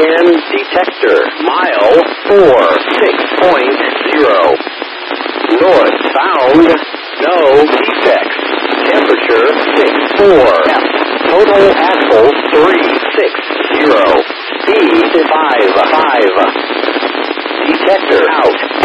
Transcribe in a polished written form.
can detector. Mile 46.0. Northbound, no defects. Temperature 64. Total axle 360. Speed 55. Detector out.